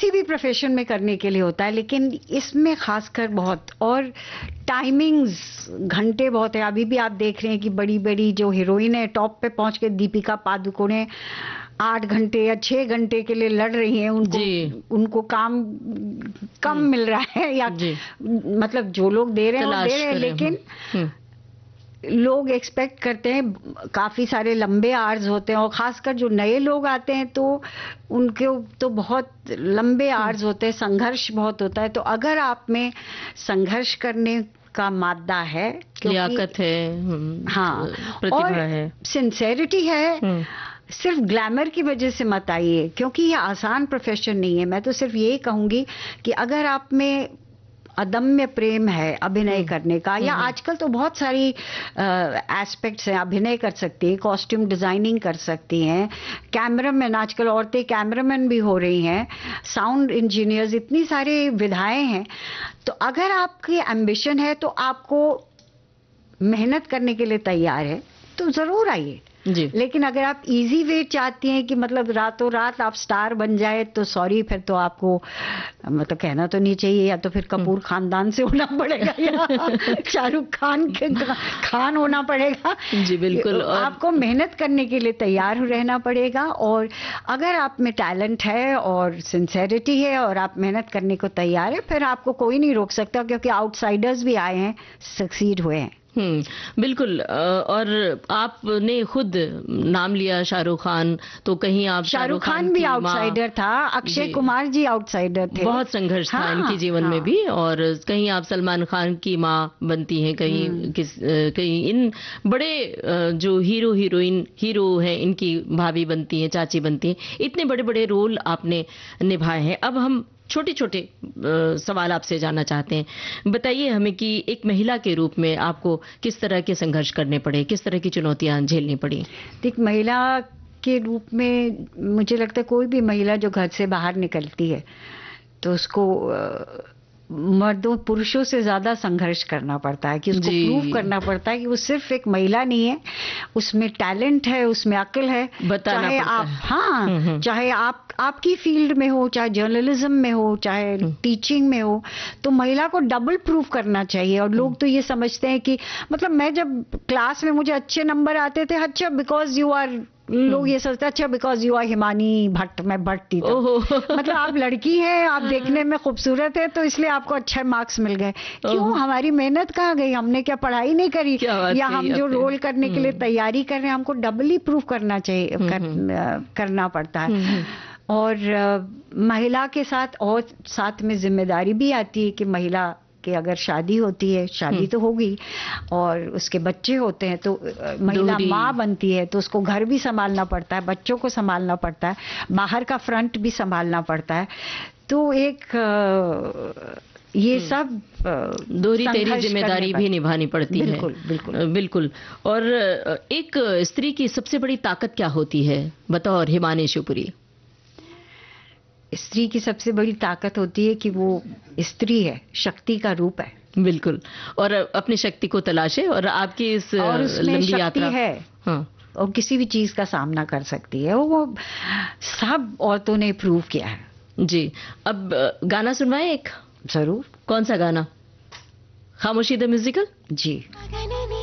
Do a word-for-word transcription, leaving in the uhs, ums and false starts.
किसी भी प्रोफेशन में करने के लिए होता है, लेकिन इसमें खासकर बहुत, और टाइमिंग्स घंटे बहुत है। अभी भी आप देख रहे हैं कि बड़ी बड़ी जो हीरोइन है टॉप पे पहुंच के, दीपिका पादुकोणे आठ घंटे या छह घंटे के लिए लड़ रही हैं, उनको उनको काम कम मिल रहा है, या मतलब जो लोग दे रहे हैं वो दे रहे हैं, लेकिन लोग एक्सपेक्ट करते हैं, काफी सारे लंबे आवर्स होते हैं, और खासकर जो नए लोग आते हैं तो उनके तो बहुत लंबे आवर्स होते हैं, संघर्ष बहुत होता है। तो अगर आप में संघर्ष करने का मादा है, लियाकत है, हाँ, प्रतिभा है, सिंसेरिटी है, सिर्फ ग्लैमर की वजह से मत आइए, क्योंकि ये आसान प्रोफेशन नहीं है। मैं तो सिर्फ यही कहूंगी कि अगर आप में अदम्य प्रेम है अभिनय करने का, या आजकल तो बहुत सारी एस्पेक्ट्स हैं, अभिनय कर सकती है, कॉस्ट्यूम डिजाइनिंग कर सकती हैं, कैमरामैन, आजकल औरतें कैमरामैन भी हो रही हैं, साउंड इंजीनियर्स, इतनी सारी विधाएं हैं। तो अगर आपकी एम्बिशन है तो आपको मेहनत करने के लिए तैयार है तो जरूर आइए जी। लेकिन अगर आप इजी वे चाहती हैं कि मतलब रातों रात आप स्टार बन जाए, तो सॉरी, फिर तो आपको मतलब कहना तो नहीं चाहिए, या तो फिर कपूर खानदान से होना पड़ेगा या शाहरुख खान के खान होना पड़ेगा। जी बिल्कुल। और आपको मेहनत करने के लिए तैयार रहना पड़ेगा, और अगर आप में टैलेंट है और सिंसेरिटी है और आप मेहनत करने को तैयार है, फिर आपको कोई नहीं रोक सकता, क्योंकि आउटसाइडर्स भी आए हैं, सक्सीड हुए हैं। हम्म बिल्कुल। और आपने खुद नाम लिया शाहरुख खान, तो कहीं आप शाहरुख खान भी आउटसाइडर था, अक्षय कुमार जी आउटसाइडर थे, बहुत संघर्ष था हाँ, इनके जीवन हाँ, में भी। और कहीं आप सलमान खान की माँ बनती हैं, कहीं किस कहीं इन बड़े जो हीरो हीरोइन हीरो हैं इनकी भाभी बनती हैं, चाची बनती हैं, इतने बड़े बड़े रोल आपने निभाए हैं। अब हम छोटे छोटे सवाल आपसे जानना चाहते हैं। बताइए हमें कि एक महिला के रूप में आपको किस तरह के संघर्ष करने पड़े, किस तरह की चुनौतियां झेलनी पड़ी? एक महिला के रूप में मुझे लगता है कोई भी महिला जो घर से बाहर निकलती है तो उसको मर्दों पुरुषों से ज्यादा संघर्ष करना पड़ता है, कि उसको प्रूव करना पड़ता है कि वो सिर्फ एक महिला नहीं है, उसमें टैलेंट है, उसमें अक्ल है। चाहे आप हाँ चाहे आप आपकी फील्ड में हो, चाहे जर्नलिज्म में हो, चाहे टीचिंग में हो, तो महिला को डबल प्रूव करना चाहिए। और लोग तो ये समझते हैं कि मतलब मैं जब क्लास में मुझे अच्छे नंबर आते थे, अच्छा बिकॉज यू आर, लोग ये सोचते हैं अच्छा because you are Himani Bhatt, मैं भट्ट थी तो मतलब आप लड़की हैं, आप देखने में खूबसूरत है, तो इसलिए आपको अच्छे मार्क्स मिल गए। क्यों? हमारी मेहनत कहाँ गई? हमने क्या पढ़ाई नहीं करी, या हम जो रोल करने के लिए तैयारी कर रहे हैं, हमको डबली प्रूव करना चाहिए, कर, करना पड़ता है। और महिला के साथ और साथ में जिम्मेदारी भी आती है कि महिला कि अगर शादी होती है, शादी तो होगी, और उसके बच्चे होते हैं, तो महिला माँ बनती है, तो उसको घर भी संभालना पड़ता है, बच्चों को संभालना पड़ता है, बाहर का फ्रंट भी संभालना पड़ता है। तो एक ये सब दोहरी तेरी जिम्मेदारी भी निभानी पड़ती है। बिल्कुल बिल्कुल बिल्कुल। और एक स्त्री की सबसे बड़ी ताकत क्या होती है, बतौर हिमानी शिवपुरी? स्त्री की सबसे बड़ी ताकत होती है कि वो स्त्री है, शक्ति का रूप है। बिल्कुल। और अपनी शक्ति को तलाशे, और आपकी इस लंबी यात्रा है हाँ, और किसी भी चीज का सामना कर सकती है, वो सब औरतों ने प्रूव किया है। जी। अब गाना सुनवाएं एक? जरूर। कौन सा गाना? खामोशी द म्यूजिकल? जी।